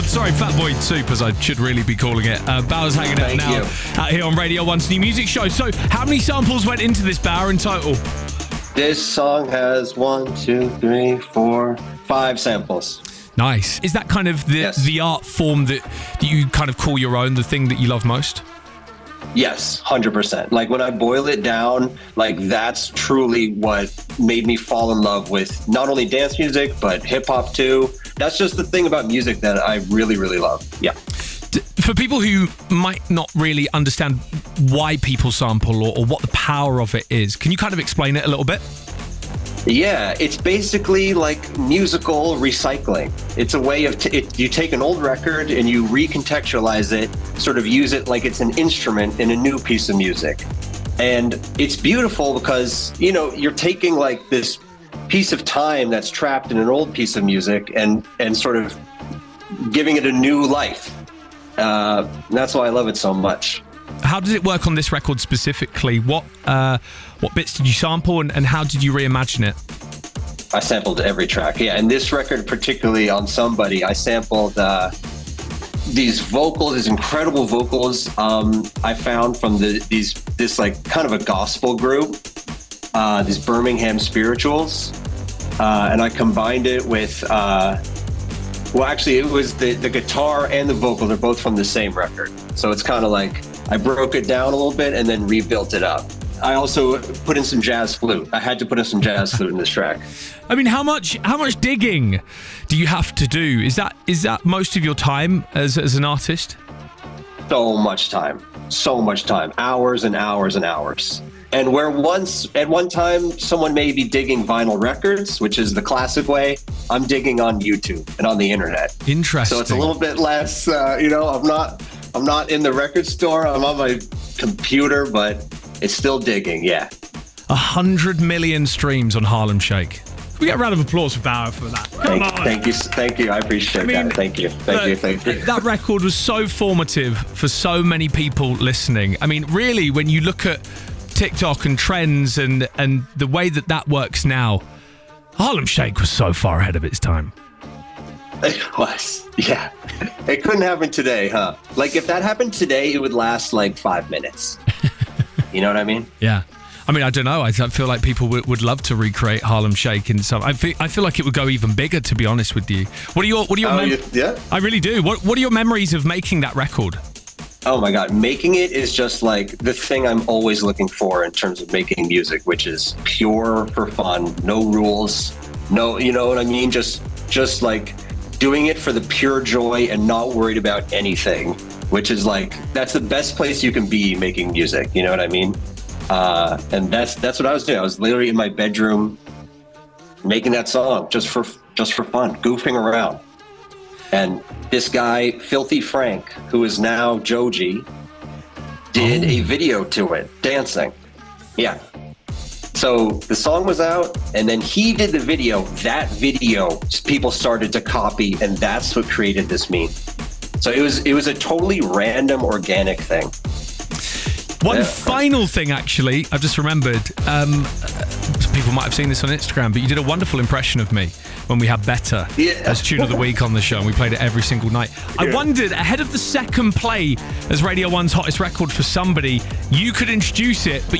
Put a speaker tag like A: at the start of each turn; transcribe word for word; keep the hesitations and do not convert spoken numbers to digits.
A: sorry, Fatboy Soup, as I should really be calling it. Uh, Bauer's hanging out
B: Thank
A: now
B: you.
A: out here on Radio one's new music show. So, how many samples went into this, Bauer, in total?
B: This song has one, two, three, four, five samples.
A: Nice. Is that kind of the
B: Yes.
A: the art form that, that you kind of call your own, the thing that you love most?
B: Yes, one hundred percent. Like when I boil it down, like that's truly what made me fall in love with not only dance music, but hip hop too. That's just the thing about music that I really, really love. Yeah.
A: D- For people who might not really understand why people sample or, or what the power of it is, can you kind of explain it a little bit?
B: Yeah, it's basically like musical recycling. It's a way of, t- it, you take an old record and you recontextualize it, sort of use it like it's an instrument in a new piece of music. And it's beautiful because, you know, you're taking like this piece of time that's trapped in an old piece of music and, and sort of giving it a new life. Uh, and that's why I love it so much.
A: How did it work on this record specifically? What uh, what bits did you sample and, and how did you reimagine it?
B: I sampled every track. Yeah, and this record, particularly on Somebody, I sampled uh, these vocals, these incredible vocals um, I found from the these this like kind of a gospel group, uh, these Birmingham Spirituals, uh, and I combined it with. Uh, well, actually, it was the the guitar and the vocal. They're both from the same record, so it's kind of like I broke it down a little bit and then rebuilt it up. I also put in some jazz flute. I had to put in some jazz flute in this track.
A: I mean, how much how much digging do you have to do? Is that is that most of your time as as an artist?
B: So much time, so much time, hours and hours and hours. And where once at one time someone may be digging vinyl records, which is the classic way, I'm digging on YouTube and on the internet.
A: Interesting.
B: So it's a little bit less, uh, you know, I'm not I'm not in the record store. I'm on my computer, but it's still digging. Yeah.
A: A hundred million streams on Harlem Shake. We get a round of applause for Bauer for that. Come
B: Thank,
A: on.
B: thank you, thank you. I appreciate
A: I mean,
B: that. Thank you, thank
A: look,
B: you, thank you.
A: That record was so formative for so many people listening. I mean, really, when you look at TikTok and trends and and the way that that works now, Harlem Shake was so far ahead of its time.
B: It was, yeah. It couldn't happen today, huh? Like if that happened today, it would last like five minutes. You know what I mean?
A: Yeah. I mean, I don't know. I th- feel like people w- would love to recreate Harlem Shake in some. I feel, I feel like it would go even bigger, to be honest with you. What are your What are your?
B: Oh,
A: mem-
B: you- yeah.
A: I really do. What What are your memories of making that record?
B: Oh my God, making it is just like the thing I'm always looking for in terms of making music, which is pure for fun, no rules, no, you know what I mean? Just, just like doing it for the pure joy and not worried about anything, which is like, that's the best place you can be making music. You know what I mean? Uh, and that's, that's what I was doing. I was literally in my bedroom making that song just for, just for fun, goofing around. And this guy, Filthy Frank, who is now Joji, did
A: Oh.
B: a video to it, dancing. Yeah. So the song was out, and then he did the video. That video, people started to copy, and that's what created this meme. So it was it was a totally random, organic thing.
A: One
B: Yeah.
A: final thing, actually, I've just remembered. Um, people might have seen this on Instagram, but you did a wonderful impression of me when we had Better
B: Yeah.
A: as Tune of the Week on the show, and we played it every single night. I
B: Yeah.
A: wondered, ahead of the second play as Radio one's hottest record for Somebody, you could introduce it, but